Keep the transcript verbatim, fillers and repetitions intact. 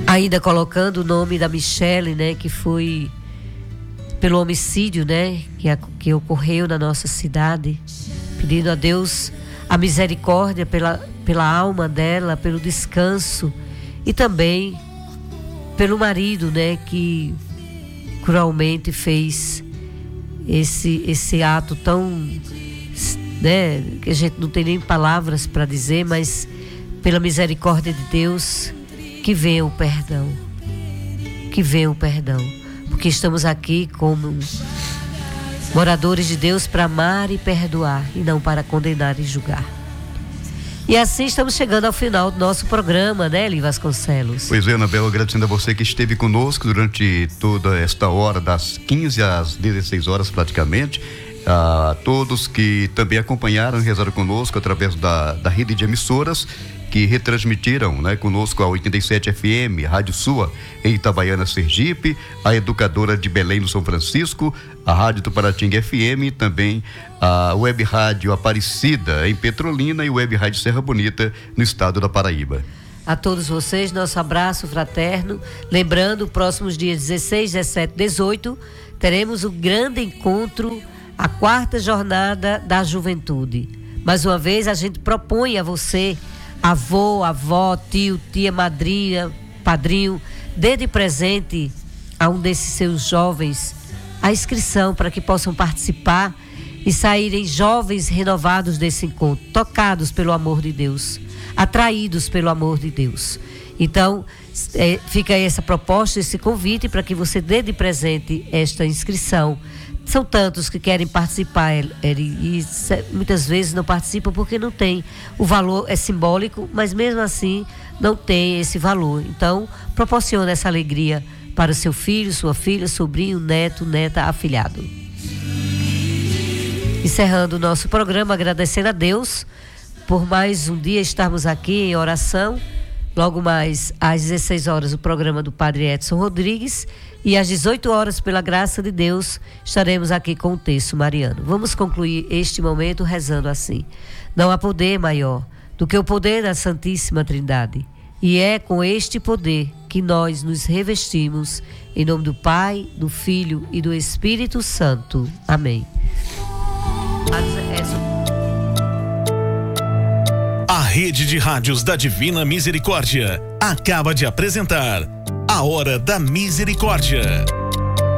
ainda colocando o nome da Michele, né, que foi pelo homicídio, né, que, que ocorreu na nossa cidade, pedindo a Deus a misericórdia pela, pela alma dela, pelo descanso, e também pelo marido, né, que cruelmente fez esse, esse ato tão, né, que a gente não tem nem palavras para dizer, mas pela misericórdia de Deus, que venha o perdão, que venha o perdão, porque estamos aqui como moradores de Deus para amar e perdoar, e não para condenar e julgar. E assim estamos chegando ao final do nosso programa, né, Eli Vasconcelos? Pois é, Anabel, agradecendo a você que esteve conosco durante toda esta hora, das quinze às dezesseis horas praticamente. A todos que também acompanharam e rezaram conosco através da, da rede de emissoras que retransmitiram, né, conosco a oitenta e sete F M, Rádio Sua em Itabaiana, Sergipe, a Educadora de Belém, no São Francisco, a Rádio Tuparatinga F M, também a Web Rádio Aparecida em Petrolina e Web Rádio Serra Bonita no estado da Paraíba. A todos vocês, nosso abraço fraterno. Lembrando, próximos dias dezesseis, dezessete, dezoito, teremos o grande encontro, a quarta jornada da juventude. Mais uma vez, a gente propõe a você, avô, avó, tio, tia, madrinha, padrinho, dê de presente a um desses seus jovens a inscrição para que possam participar e saírem jovens renovados desse encontro, tocados pelo amor de Deus, atraídos pelo amor de Deus. Então, é, fica aí essa proposta, esse convite para que você dê de presente esta inscrição. São tantos que querem participar, e muitas vezes não participam porque não tem. O valor é simbólico, mas mesmo assim não tem esse valor. Então, proporciona essa alegria para o seu filho, sua filha, sobrinho, neto, neta, afilhado. Encerrando o nosso programa, agradecendo a Deus por mais um dia estarmos aqui em oração. Logo mais às dezesseis horas o programa do Padre Edson Rodrigues, e às dezoito horas, pela graça de Deus, estaremos aqui com o texto mariano. Vamos concluir este momento rezando assim: não há poder maior do que o poder da Santíssima Trindade, e é com este poder que nós nos revestimos, em nome do Pai, do Filho e do Espírito Santo. Amém. A Rede de Rádios da Divina Misericórdia acaba de apresentar A Hora da Misericórdia.